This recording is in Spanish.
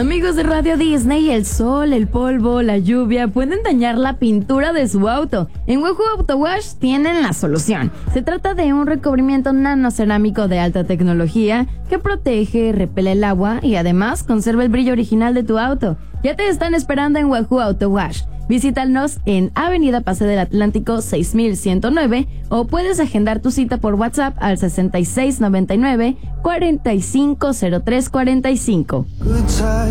Amigos de Radio Disney, el sol, el polvo, la lluvia pueden dañar la pintura de su auto. En Wahoo Auto Wash tienen la solución. Se trata de un recubrimiento nanocerámico de alta tecnología que protege, repele el agua y además conserva el brillo original de tu auto. Ya te están esperando en Wahoo Auto Wash. Visítanos en Avenida Paseo del Atlántico 6109 o puedes agendar tu cita por WhatsApp al 6699 450345.